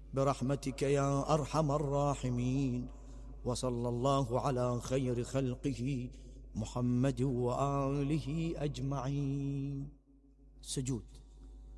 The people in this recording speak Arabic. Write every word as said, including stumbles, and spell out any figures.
برحمتك يا أرحم الراحمين. وصلى الله على خير خلقه محمد وآله أجمعين. سجود.